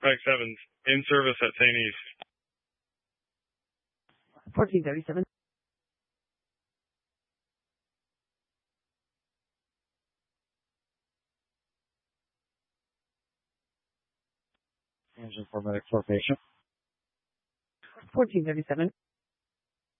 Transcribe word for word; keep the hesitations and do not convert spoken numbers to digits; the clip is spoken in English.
Mike Sevens, in service at Saint Eve. fourteen thirty-seven. Engine for medic for patient. fourteen thirty-seven.